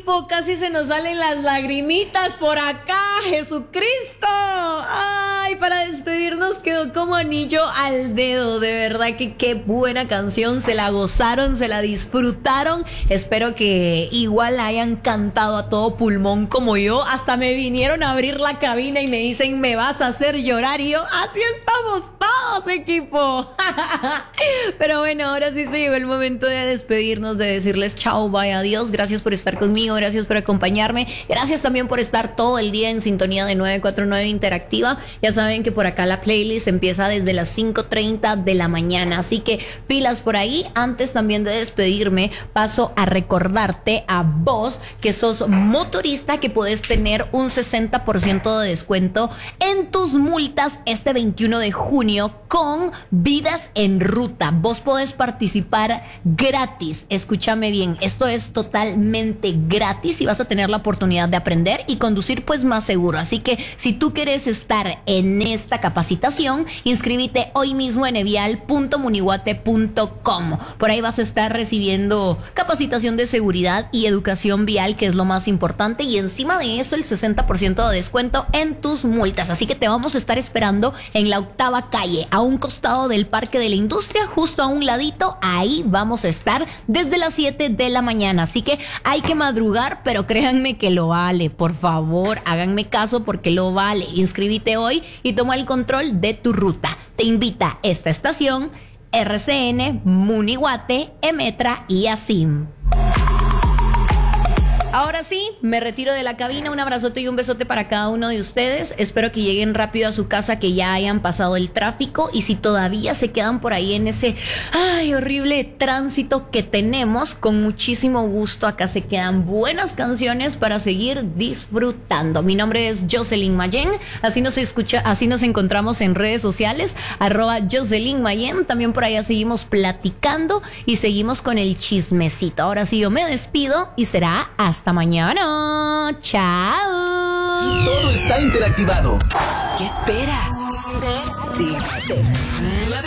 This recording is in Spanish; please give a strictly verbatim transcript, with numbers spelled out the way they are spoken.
equipo, casi se nos salen las lagrimitas por acá, Jesucristo. Ay, para despedirnos quedó como anillo al dedo, de verdad que qué buena canción, se la gozaron, se la disfrutaron. Espero que igual la hayan cantado a todo pulmón como yo. Hasta me vinieron a abrir la cabina y me dicen, me vas a hacer llorar, y yo, así estamos todos, equipo. Pero bueno, ahora sí se llegó el momento de despedirnos, de decirles chao, bye, adiós. Gracias por estar conmigo, gracias por acompañarme, gracias también por estar todo el día en sintonía de nueve cuatro nueve Interactiva. Ya saben que por acá la playlist empieza desde las cinco treinta de la mañana, así que pilas por ahí. Antes también de despedirme, paso a recordarte a vos que sos motorista que podés tener un sesenta por ciento de descuento en tus multas este veintiuno de junio con Vidas en Ruta. Vos podés participar gratis, escúchame bien, esto es totalmente gratis y vas a tener la oportunidad de aprender y conducir pues más seguro. Así que si tú quieres estar en esta capacitación, inscríbete hoy mismo en evial punto munihuate punto com. Por ahí vas a estar recibiendo capacitación de seguridad y educación vial, que es lo más importante, y encima de eso el sesenta por ciento de descuento en tus multas. Así que te vamos a estar esperando en la octava calle, a un costado del Parque de la Industria, justo a un ladito. Ahí vamos a estar desde las siete de la mañana. Así que hay que madrugar, pero créanme que lo vale. Por favor, háganme caso porque lo vale. Inscríbete hoy y toma el control de tu ruta. Te invita esta estación, R C N, Munihuate, Emetra y ASIM. Ahora sí, me retiro de la cabina. Un abrazote y un besote para cada uno de ustedes. Espero que lleguen rápido a su casa, que ya hayan pasado el tráfico. Y si todavía se quedan por ahí en ese ay, horrible tránsito que tenemos, con muchísimo gusto acá se quedan buenas canciones para seguir disfrutando. Mi nombre es Jocelyn Mayen. Así nos escucha, así nos encontramos en redes sociales, arroba Jocelyn Mayen. También por allá seguimos platicando y seguimos con el chismecito. Ahora sí, yo me despido y será hasta Hasta mañana. Chao. Todo está interactivado. ¿Qué esperas? Actívate.